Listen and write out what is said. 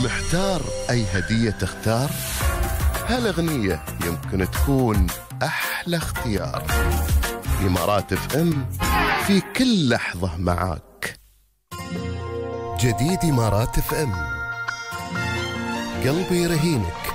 محتار أي هدية تختار؟ هالأغنية يمكن تكون أحلى اختيار. إمارات اف ام في كل لحظة معاك. جديد إمارات اف ام، قلبي رهينك